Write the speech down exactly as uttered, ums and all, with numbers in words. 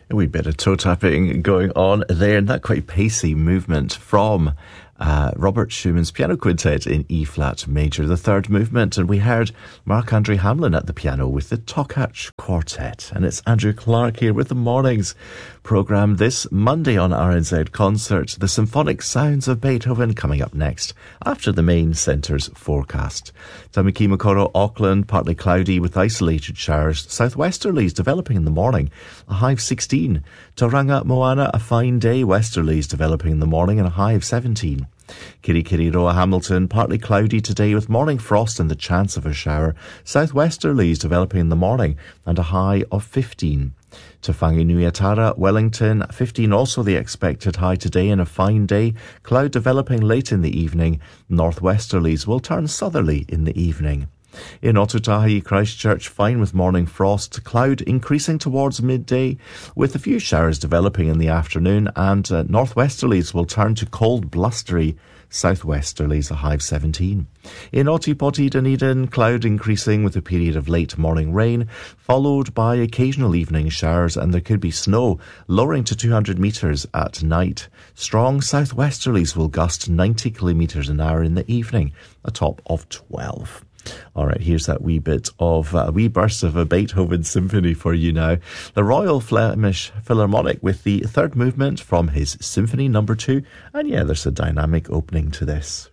A wee bit of toe tapping going on there, and that quite pacey movement from uh, Robert Schumann's Piano Quintet in E-flat major, the third movement. And we heard Marc-André Hamelin at the piano with the Tokach Quartet. And it's Andrew Clark here with the Mornings programme this Monday on R N Z Concert. The symphonic sounds of Beethoven coming up next after the main centre's forecast. Tamaki Makaurau, Auckland, partly cloudy with isolated showers. Southwesterlies developing in the morning, a high of sixteen. Tauranga, Moana, a fine day. Westerlies developing in the morning and a high of seventeen. Kirikiriroa, Hamilton, partly cloudy today with morning frost and the chance of a shower. Southwesterlies developing in the morning and a high of fifteen. Tawhangi-Nuiatara, Wellington, fifteen also the expected high today and a fine day. Cloud developing late in the evening. Northwesterlies will turn southerly in the evening. In Otutahi, Christchurch, fine with morning frost, cloud increasing towards midday with a few showers developing in the afternoon, and uh, northwesterlies will turn to cold blustery southwesterlies, a high of seventeen. In Otipoti, Dunedin, cloud increasing with a period of late morning rain, followed by occasional evening showers, and there could be snow, lowering to two hundred metres at night. Strong southwesterlies will gust ninety kilometres an hour in the evening, a top of twelve. All right, here's that wee bit of a uh, wee burst of a Beethoven symphony for you now. The Royal Flemish Philharmonic with the third movement from his Symphony Number Two, and yeah, there's a dynamic opening to this.